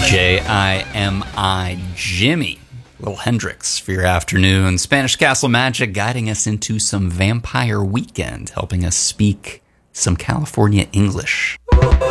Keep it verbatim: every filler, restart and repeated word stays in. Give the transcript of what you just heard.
J I M I, Jimmy. Little Hendrix for your afternoon. Spanish Castle Magic guiding us into some vampire weekend, helping us speak some California English.